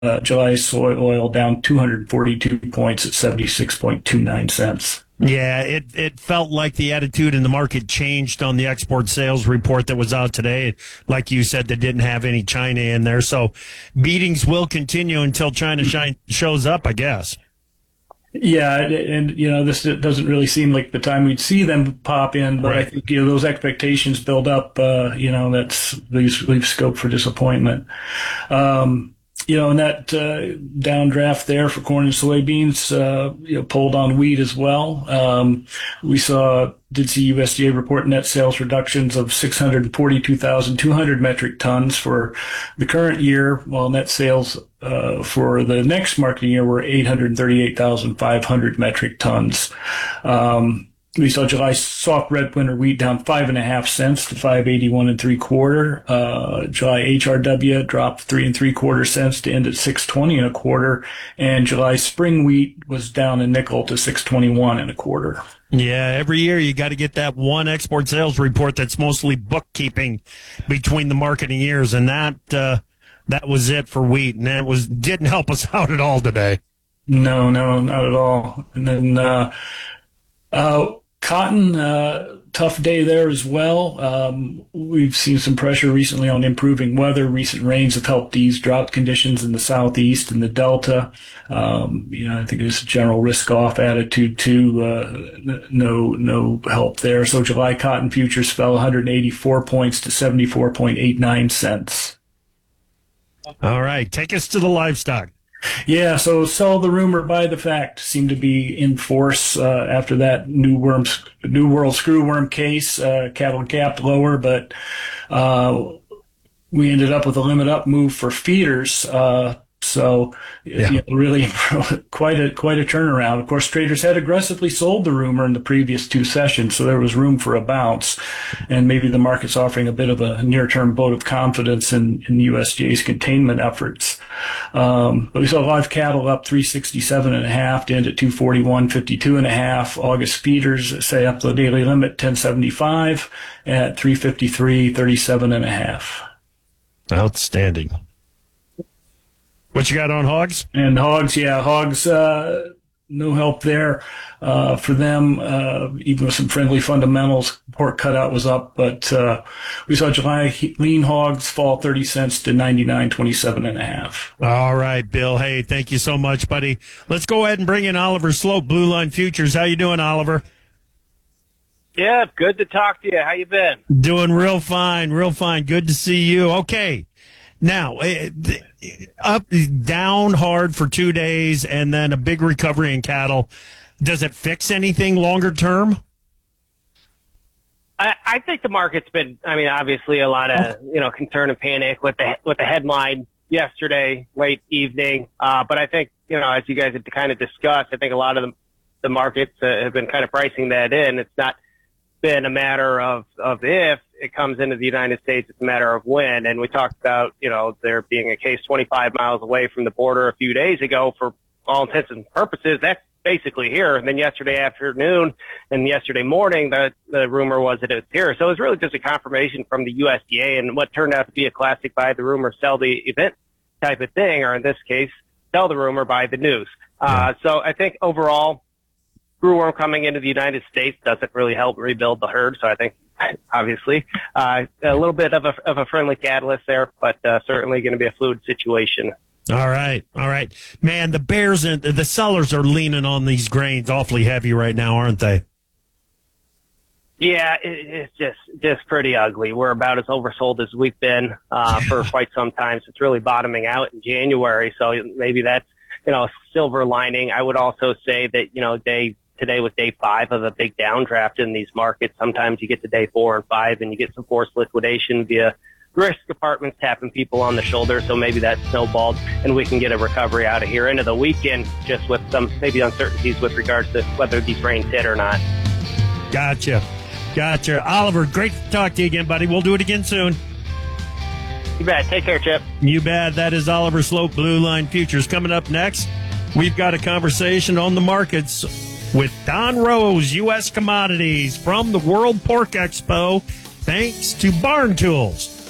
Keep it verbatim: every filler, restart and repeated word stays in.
uh, July soy oil down two hundred forty-two points at seventy-six point two nine cents. Yeah, it, it felt like the attitude in the market changed on the export sales report that was out today. Like you said, they didn't have any China in there. So beatings will continue until China shine, shows up, I guess. Yeah, and, you know, this doesn't really seem like the time we'd see them pop in, but right. I think, you know, those expectations build up, uh, you know, that's leaves, leaves scope for disappointment. Um, you know, and that uh, downdraft there for corn and soybeans, uh, you know, pulled on wheat as well. Um, we saw, did see U S D A report net sales reductions of six hundred forty-two thousand two hundred metric tons for the current year, while net sales uh, for the next marketing year were eight hundred thirty-eight thousand five hundred metric tons. Um, We saw July soft red winter wheat down five and a half cents to five eighty-one and three quarter. Uh, July H R W dropped three and three quarter cents to end at six twenty and a quarter. And July spring wheat was down a nickel to six twenty-one and a quarter. Yeah, every year you got to get that one export sales report that's mostly bookkeeping between the marketing years, and that uh, that was it for wheat, and that was didn't help us out at all today. No, no, not at all. And then uh, uh, cotton, uh, tough day there as well. Um, we've seen some pressure recently on improving weather. Recent rains have helped ease drought conditions in the southeast and the delta. Um, you know, I think there's a general risk-off attitude too. Uh, no, no help there. So July cotton futures fell one hundred eighty-four points to seventy-four point eight nine cents. All right, take us to the livestock. Yeah, so sell the rumor, buy the fact seemed to be in force uh, after that New Worms, New World screwworm case. Uh, cattle gapped lower, but uh, we ended up with a limit up move for feeders. Uh, so yeah. You know, really quite a quite a turnaround. Of course, traders had aggressively sold the rumor in the previous two sessions, so there was room for a bounce, and maybe the market's offering a bit of a near-term vote of confidence in, in U S D A's containment efforts. Um, but we saw live cattle up three sixty-seven and a half to end at two forty-one fifty-two and a half. August feeders say up the daily limit ten seventy-five at three fifty-three thirty-seven and a half. Outstanding. What you got on hogs? And hogs, yeah, hogs, uh, no help there uh, for them, uh, even with some friendly fundamentals. Pork cutout was up, but uh, we saw July lean hogs fall thirty cents to ninety-nine twenty-seven and a half. All right, Bill. Hey, thank you so much, buddy. Let's go ahead and bring in Oliver Slope, Blue Line Futures. How you doing, Oliver? Yeah, good to talk to you. How you been? Doing real fine, real fine. Good to see you. Okay. Now, up, down hard for two days and then a big recovery in cattle. Does it fix anything longer term? I, I think the market's been, I mean, obviously a lot of, you know, concern and panic with the, with the headline yesterday, late evening. Uh, but I think, you know, as you guys have kind of discussed, I think a lot of the, the markets uh, have been kind of pricing that in. It's not been a matter of, of if it comes into the United States, it's a matter of when. And we talked about, you know, there being a case twenty-five miles away from the border a few days ago. For all intents and purposes, that's basically here. And then yesterday afternoon and yesterday morning, the, the rumor was that it's here. So it was really just a confirmation from the U S D A and what turned out to be a classic buy the rumor, sell the event type of thing, or in this case, sell the rumor, buy the news. Uh, so I think overall, screwworm coming into the United States doesn't really help rebuild the herd. So I think, obviously, uh, a little bit of a, of a friendly catalyst there, but uh, certainly going to be a fluid situation. All right. All right. Man, the bears and the sellers are leaning on these grains awfully heavy right now, aren't they? Yeah, it, it's just, just pretty ugly. We're about as oversold as we've been uh, for quite some time. So it's really bottoming out in January. So maybe that's, you know, a silver lining. I would also say that, you know, day today was day five of a big downdraft in these markets. Sometimes you get to day four and five and you get some forced liquidation via risk departments tapping people on the shoulder. So maybe that snowballed and we can get a recovery out of here into the weekend, just with some maybe uncertainties with regards to whether these rains hit or not. Gotcha. Gotcha. Oliver, great to talk to you again, buddy. We'll do it again soon. You bet. Take care, Chip. You bet. That is Oliver Slope, Blue Line Futures. Coming up next, we've got a conversation on the markets with Don Rose, U S Commodities, from the World Pork Expo, thanks to Barn Tools.